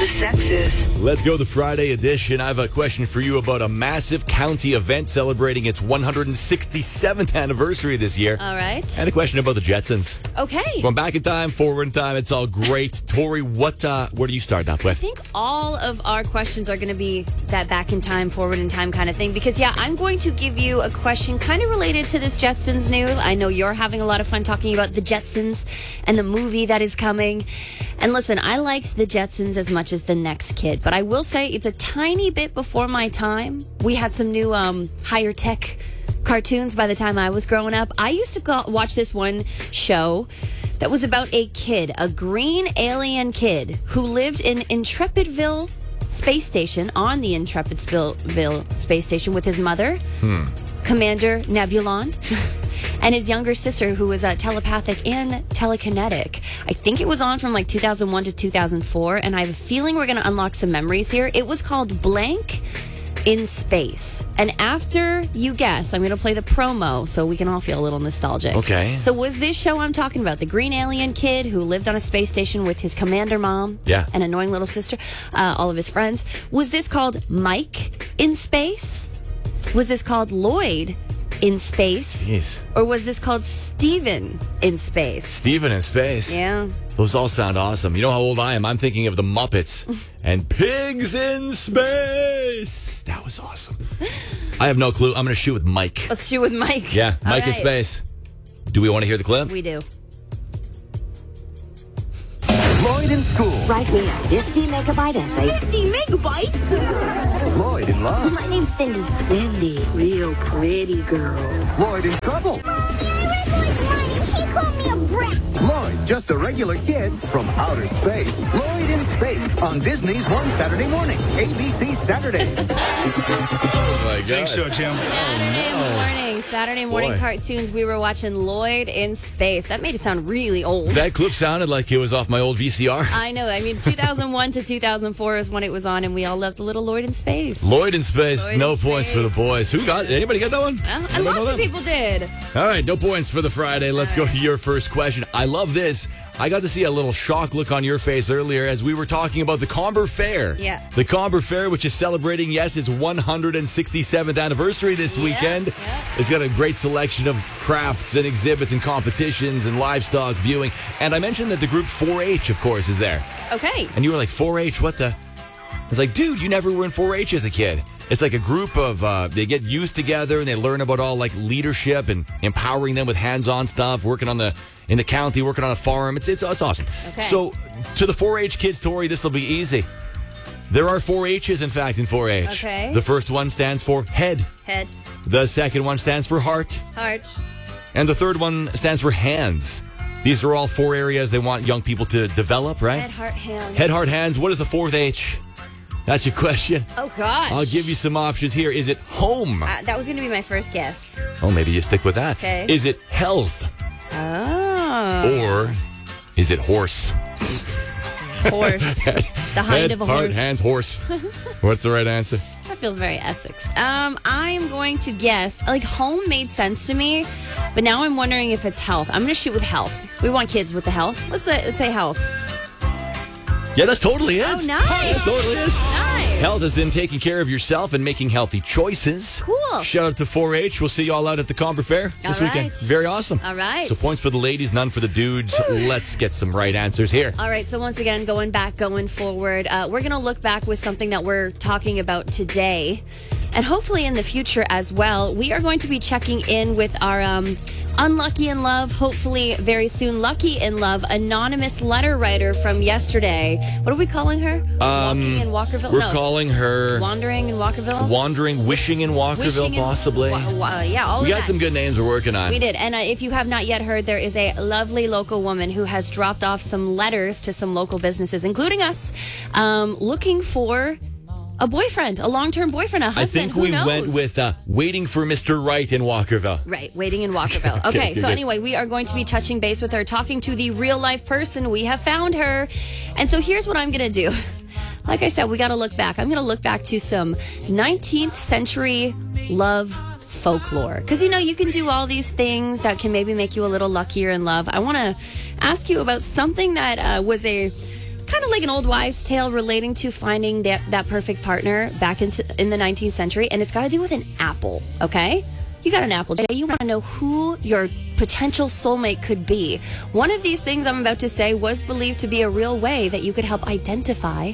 the sexes. Let's go the Friday edition. I have a question for you about a massive county event celebrating its 167th anniversary this year. All right. And a question about the Jetsons. Okay. Going back in time, forward in time, it's all great. Tori, what do you start up with? I think all of our questions are going to be that back in time, forward in time kind of thing. Because, I'm going to give you a question kind of related to this Jetsons news. I know you're having a lot of fun talking about the Jetsons and the movie that is coming. And listen, I liked the Jetsons as much as the next kid. But I will say it's a tiny bit before my time. We had some new higher tech cartoons by the time I was growing up. I used to watch this one show that was about a kid, a green alien kid who lived in Intrepidville Space Station, on the Intrepidville Space Station with his mother, Commander Nebulon, and his younger sister, who was telepathic and telekinetic. I think it was on from like 2001 to 2004, and I have a feeling we're going to unlock some memories here. It was called Blank in Space. And after you guess, I'm going to play the promo so we can all feel a little nostalgic. Okay. So was this show I'm talking about, the green alien kid who lived on a space station with his commander mom and annoying little sister, all of his friends, was this called Mike in Space? Was this called Lloyd in Space? Jeez. Or was this called Steven in Space? Steven in Space. Yeah. Those all sound awesome. You know how old I am? I'm thinking of the Muppets and Pigs in Space. That was awesome. I have no clue. I'm going to shoot with Mike. Let's shoot with Mike. Yeah, All Mike in right. Space. Do we want to hear the clip? We do. Lloyd in school. Write me a 50 megabyte essay. 50 megabytes? Lloyd in love. My name's Cindy. Cindy, real pretty girl. Lloyd in trouble. He called me a brat. Lloyd, just a regular kid from outer space. Lloyd in Space on Disney's One Saturday Morning. ABC Saturday. Oh, my God. Thanks, so, Jim. Saturday morning Boy. cartoons. We were watching Lloyd in Space. That made it sound really old. That clip sounded like it was off my old VCR. I know. I mean, 2001 to 2004 is when it was on, and we all loved the little Lloyd in Space. Lloyd in Space. Lloyd no in points Space. for the boys. Anybody get that one? And lots of people did. All right, no points for the Friday. Let's go to your first question. I love this. I got to see a little shock look on your face earlier as we were talking about the Comber Fair. Yeah. The Comber Fair, which is celebrating, its 167th anniversary this weekend. Yeah. It's got a great selection of crafts and exhibits and competitions and livestock viewing. And I mentioned that the group 4-H, of course, is there. Okay. And you were like, 4-H, what the? I was like, dude, you never were in 4-H as a kid. It's like a group of, they get youth together and they learn about all like leadership and empowering them with hands-on stuff, working in the county, working on a farm. It's awesome. Okay. So to the 4-H kids, Tori, this will be easy. There are 4 H's, in fact, in 4-H. Okay. The first one stands for head. Head. The second one stands for heart. Heart. And the third one stands for hands. These are all 4 areas they want young people to develop, right? Head, heart, hands. Head, heart, hands. What is the 4th H? That's your question. Oh, gosh. I'll give you some options here. Is it home? That was going to be my first guess. Oh, maybe you stick with that. Okay. Is it health? Oh. Or is it horse? Horse. The hind Head, of a heart, horse. hands, horse. What's the right answer? That feels very Essex. I'm going to guess, like, home made sense to me, but now I'm wondering if it's health. I'm going to shoot with health. We want kids with the health. Let's say health. Yeah, that's totally it. Oh, nice. That totally is. Nice. Health is in taking care of yourself and making healthy choices. Cool. Shout out to 4-H. We'll see you all out at the Comber Fair this All weekend. right. Very awesome. All right. So points for the ladies, none for the dudes. Let's get some right answers here. All right, so once again, going forward, we're going to look back with something that we're talking about today. And hopefully in the future as well, we are going to be checking in with our Unlucky in Love, hopefully very soon Lucky in Love, anonymous letter writer from yesterday. What are we calling her? Walking in Walkerville? We're calling her Wandering in Walkerville? Wishing in Walkerville, possibly. Yeah, all We of got that. some good names we're working on. We did. And if you have not yet heard, there is a lovely local woman who has dropped off some letters to some local businesses, including us, looking for a boyfriend, a long-term boyfriend, a husband. I think we Who went knows? with waiting for Mr. Right in Walkerville. Right, waiting in Walkerville. Okay, Okay, so good. anyway, we are going to be touching base with her, talking to the real-life person. We have found her. And so here's what I'm going to do. Like I said, we got to look back. I'm going to look back to some 19th century love folklore. Because, you can do all these things that can maybe make you a little luckier in love. I want to ask you about something that was a kind of like an old wives' tale relating to finding that perfect partner back in the 19th century, and it's got to do with an apple, okay? You got an apple, Jay. You want to know who your potential soulmate could be. One of these things I'm about to say was believed to be a real way that you could help identify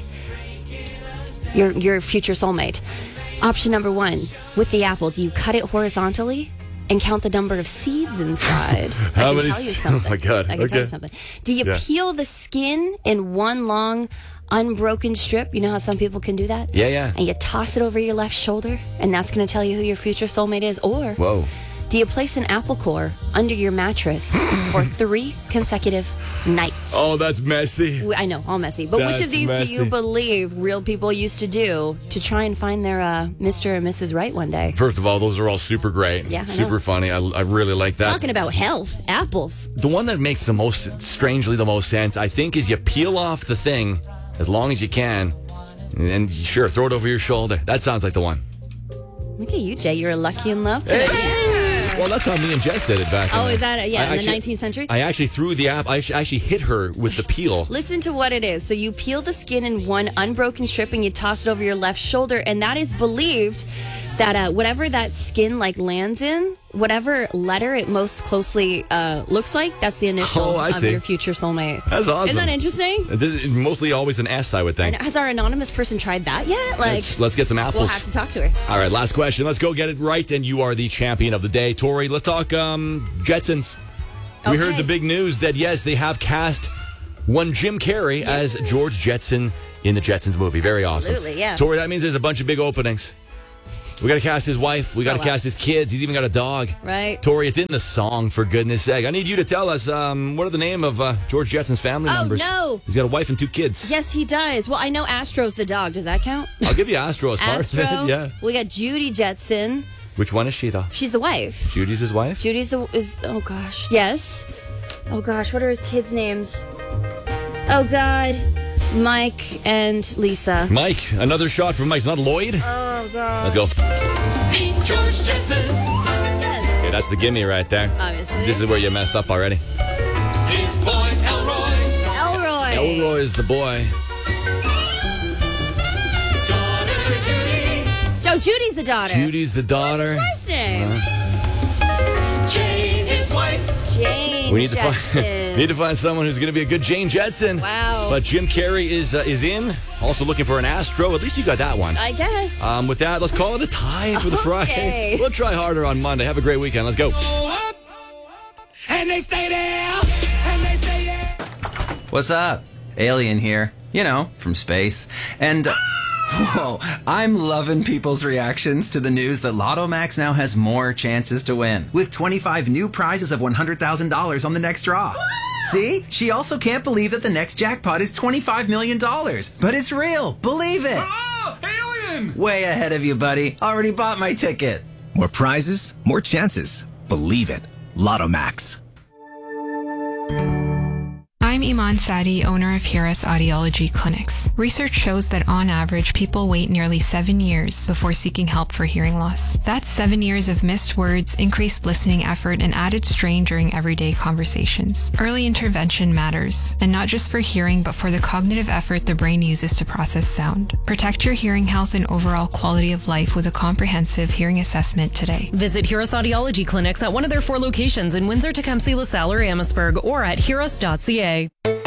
your future soulmate. Option number 1, with the apple, do you cut it horizontally and count the number of seeds inside? I can tell you something. Oh my God. I can tell you something. Do you peel the skin in one long unbroken strip? You know how some people can do that? Yeah. And you toss it over your left shoulder, and that's going to tell you who your future soulmate is? Or whoa, do you place an apple core under your mattress for 3 consecutive nights? Oh, that's messy. I know, all messy. But which of these do you believe real people used to do to try and find their Mr. and Mrs. Right one day? First of all, those are all super great. Yeah, super funny. I really like that. Talking about health, apples. The one that makes strangely the most sense, I think, is you peel off the thing as long as you can, and then sure, throw it over your shoulder. That sounds like the one. Look at you, Jay. You're lucky in love today. Hey! Well, that's how me and Jess did it back then. Oh, is that, in the 19th century? I actually threw the apple. I actually hit her with the peel. Listen to what it is. So you peel the skin in one unbroken strip and you toss it over your left shoulder, and that is believed that whatever that skin lands in, whatever letter it most closely looks like, that's the initial of your future soulmate. That's awesome. Isn't that interesting? This is mostly always an S, I would think. And has our anonymous person tried that yet? Let's get some apples. We'll have to talk to her. All right, last question. Let's go get it right, and you are the champion of the day. Tori, let's talk Jetsons. We heard the big news that, yes, they have cast one Jim Carrey as George Jetson in the Jetsons movie. Very awesome. Absolutely, yeah. Tori, that means there's a bunch of big openings. We got to cast his wife. We got to cast his kids. He's even got a dog. Right. Tori, it's in the song, for goodness sake. I need you to tell us, what are the name of George Jetson's family members? Oh, no. He's got a wife and 2 kids. Yes, he does. Well, I know Astro's the dog. Does that count? I'll give you Astro as part of it. Yeah. We got Judy Jetson. Which one is she, though? She's the wife. Judy's his wife? Judy's oh gosh. Yes. Oh gosh, what are his kids' names? Oh God. Mike and Lisa. Mike. Another shot from Mike. It's not Lloyd? Oh God. Let's go. Meet George Jetson. Okay, that's the gimme right there. Obviously. This is where you messed up already. His boy, Elroy. Elroy. Elroy is the boy. Daughter Judy. Oh, Judy's the daughter. Judy's the daughter. What's his wife's name? Jane, his wife. Jane. We need to find someone who's going to be a good Jane Jetson. Wow. But Jim Carrey is in. Also looking for an Astro. At least you got that one. I guess. With that, let's call it a tie for the Friday. We'll try harder on Monday. Have a great weekend. Let's go. And they stay there. And they stay there. What's up? Alien here. You know, from space. And whoa, I'm loving people's reactions to the news that Lotto Max now has more chances to win, with 25 new prizes of $100,000 on the next draw. See? She also can't believe that the next jackpot is $25 million. But it's real. Believe it. Oh, alien! Way ahead of you, buddy. Already bought my ticket. More prizes, more chances. Believe it. Lotto Max. I'm Iman Sadi, owner of Hiras Audiology Clinics. Research shows that on average, people wait nearly 7 years before seeking help for hearing loss. That's 7 years of missed words, increased listening effort, and added strain during everyday conversations. Early intervention matters, and not just for hearing, but for the cognitive effort the brain uses to process sound. Protect your hearing health and overall quality of life with a comprehensive hearing assessment today. Visit Hiras Audiology Clinics at one of their 4 locations in Windsor, Tecumseh, LaSalle, or Amherstburg, or at hiras.ca.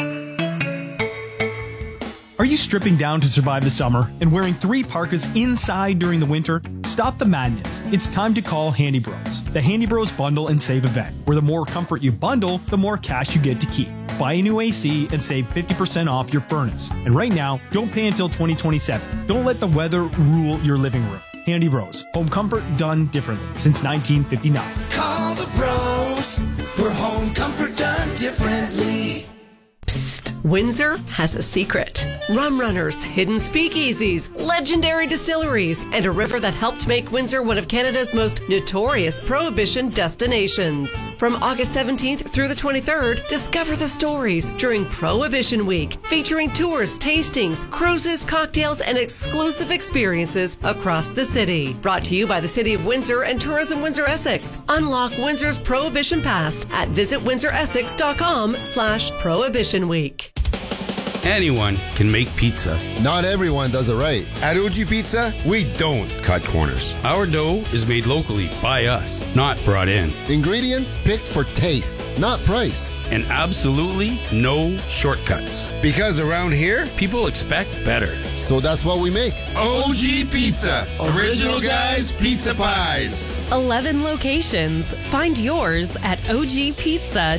Are you stripping down to survive the summer and wearing 3 parkas inside during the winter? Stop the madness. It's time to call Handy Bros, the Handy Bros Bundle and Save event, where the more comfort you bundle, the more cash you get to keep. Buy a new AC and save 50% off your furnace. And right now, don't pay until 2027. Don't let the weather rule your living room. Handy Bros, home comfort done differently since 1959. Call the bros for home comfort done differently. Windsor has a secret. Rum runners, hidden speakeasies, legendary distilleries, and a river that helped make Windsor one of Canada's most notorious prohibition destinations. From August 17th through the 23rd, discover the stories during Prohibition Week, featuring tours, tastings, cruises, cocktails, and exclusive experiences across the city. Brought to you by the City of Windsor and Tourism Windsor Essex. Unlock Windsor's Prohibition Past at visitwindsoressex.com/Prohibition Week. Anyone can make pizza. Not everyone does it right. At OG Pizza, we don't cut corners. Our dough is made locally by us, not brought in. Ingredients picked for taste, not price. And absolutely no shortcuts. Because around here, people expect better. So that's what we make. OG Pizza. Original guys, pizza pies. 11 locations. Find yours at ogpizza.ca.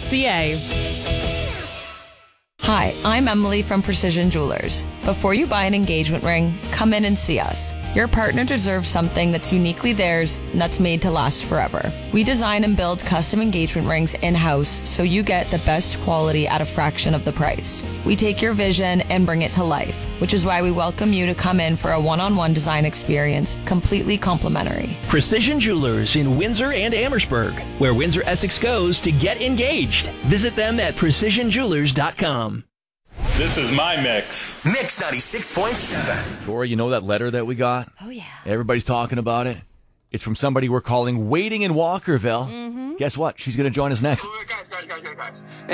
Hi, I'm Emily from Precision Jewelers. Before you buy an engagement ring, come in and see us. Your partner deserves something that's uniquely theirs and that's made to last forever. We design and build custom engagement rings in-house so you get the best quality at a fraction of the price. We take your vision and bring it to life, which is why we welcome you to come in for a one-on-one design experience, completely complimentary. Precision Jewelers in Windsor and Amherstburg, where Windsor Essex goes to get engaged. Visit them at precisionjewelers.com. This is my mix. Mix 96.7. Tori, you know that letter that we got? Oh, yeah. Everybody's talking about it. It's from somebody we're calling Waiting in Walkerville. Guess what? She's going to join us next. Guys.